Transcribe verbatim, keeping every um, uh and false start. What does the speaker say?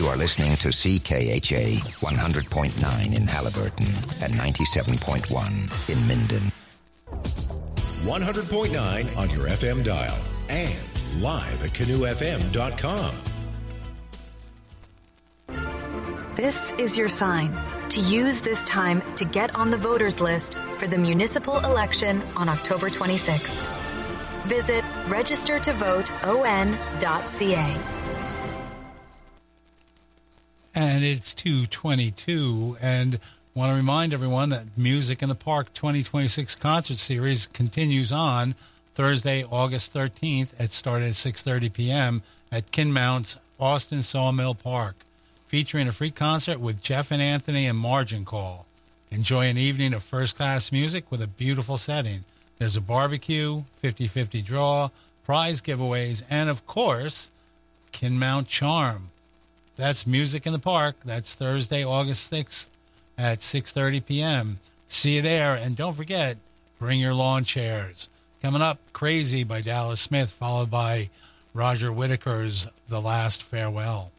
You are listening to C K H A one hundred point nine in Halliburton and ninety-seven point one in Minden. one hundred point nine on your F M dial and live at canoe f m dot com. This is your sign to use this time to get on the voters list for the municipal election on October twenty-sixth. Visit register to vote o n dot c a. And it's two twenty-two, and want to remind everyone that Music in the Park twenty twenty-six concert series continues on Thursday, August thirteenth. It started at six thirty p.m. at Kinmount's Austin Sawmill Park, featuring a free concert with Jeff and Anthony and Margin Call. Enjoy an evening of first-class music with a beautiful setting. There's a barbecue, fifty-fifty draw, prize giveaways, and, of course, Kinmount Charm. That's Music in the Park. That's Thursday, August sixth at six thirty p.m. See you there. And don't forget, bring your lawn chairs. Coming up, Crazy by Dallas Smith, followed by Roger Whittaker's The Last Farewell.